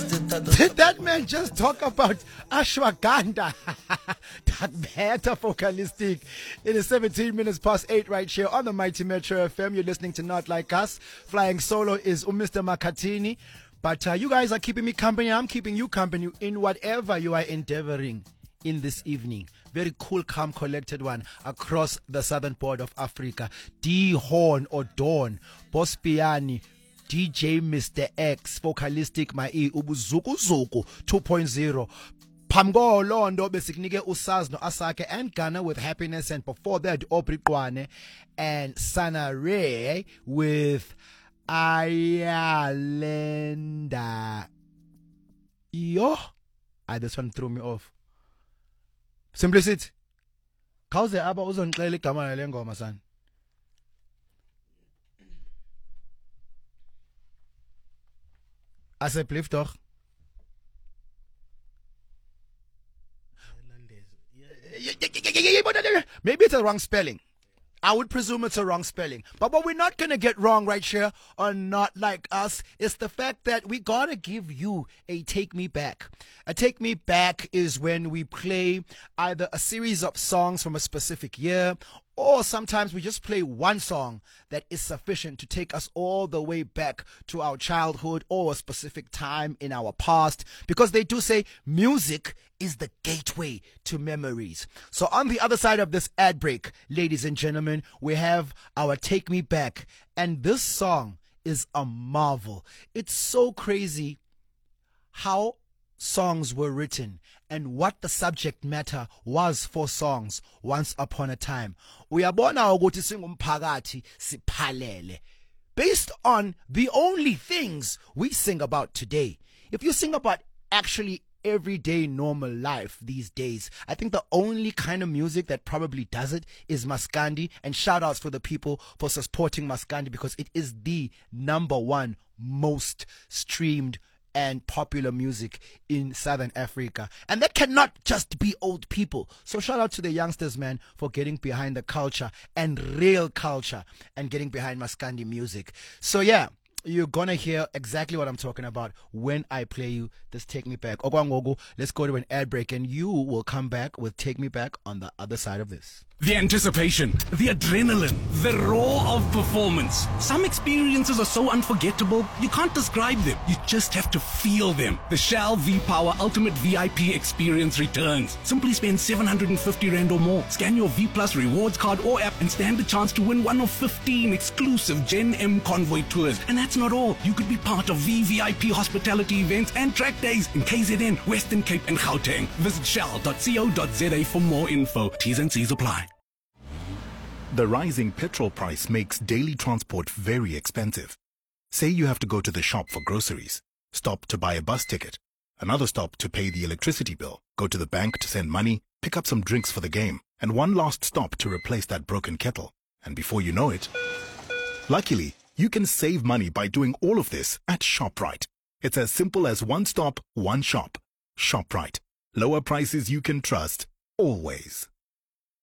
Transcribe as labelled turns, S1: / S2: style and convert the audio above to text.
S1: Did that man just talk about ashwagandha? That better vocalistic. It is 17 minutes past 8 right here on the Mighty Metro FM. You're listening to Not Like Us. Flying solo is Mr. Makatini. But you guys are keeping me company. I'm keeping you company in whatever you are endeavoring in this evening. Very cool, calm, collected one across the southern border of Africa. D Horn or Dawn, Boss Piani, DJ Mr. X, vocalistic my E, Ubuzuku 2.0. Pamgo Londo besiknike Usaz no Asake and Ghana with Happiness, and before that Aubrey Kwane and Sana Ray with Ayalenda. Yo, this one threw me off. Simplicity. Khawuze aba uzongixela igama lengoma sana. Asseblief doch. Maybe it's a wrong spelling. I would presume it's a wrong spelling. But what we're not going to get wrong right here on Not Like Us is the fact that we got to give you a Take Me Back. A Take Me Back is when we play either a series of songs from a specific year, or sometimes we just play one song that is sufficient to take us all the way back to our childhood or a specific time in our past, because they do say music is the gateway to memories. So on the other side of this ad break, ladies and gentlemen, we have our Take Me Back, and this song is a marvel. It's so crazy how songs were written and what the subject matter was for songs once upon a time. Uyabona ukuthi singumphakathi siphalele based on the only things we sing about today. If you sing about actually everyday normal life these days, I think the only kind of music that probably does it is Maskandi, and shout outs for the people for supporting Maskandi, because it is the #1 most streamed and popular music in Southern Africa. And that cannot just be old people. So shout out to the youngsters, man, for getting behind the culture and real culture and getting behind Maskandi music. So yeah, you're gonna hear exactly what I'm talking about when I play you this Take Me Back. Okwangogo, let's go to an ad break and you will come back with Take Me Back on the other side of this.
S2: The anticipation, the adrenaline, the roar of performance. Some experiences are so unforgettable, you can't describe them. You just have to feel them. The Shell V-Power Ultimate VIP experience returns. Simply spend 750 Rand or more. Scan your V Plus rewards card or app and stand the chance to win one of 15 exclusive Gen M convoy tours. And that's not all. You could be part of VVIP hospitality events and track days in KZN, Western Cape and Gauteng. Visit shell.co.za for more info. T's and C's apply.
S3: The rising petrol price makes daily transport very expensive. Say you have to go to the shop for groceries, stop to buy a bus ticket, another stop to pay the electricity bill, go to the bank to send money, pick up some drinks for the game, and one last stop to replace that broken kettle. And before you know it, luckily, you can save money by doing all of this at ShopRite. It's as simple as one stop, one shop. ShopRite. Lower prices you can trust, always.